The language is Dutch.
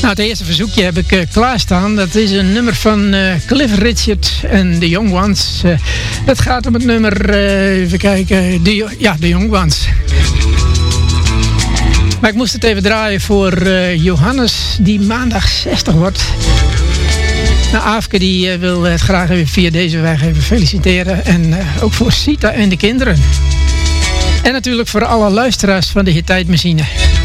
Nou, het eerste verzoekje heb ik klaarstaan. Dat is een nummer van Cliff Richard en The Young Ones. Het gaat om het nummer, even kijken, The Young Ones. Maar ik moest het even draaien voor Johannes, die maandag 60 wordt. Nou, Aafke die wil het graag even via deze weg even feliciteren. En ook voor Sita en de kinderen. En natuurlijk voor alle luisteraars van de Hit Tijdmachine.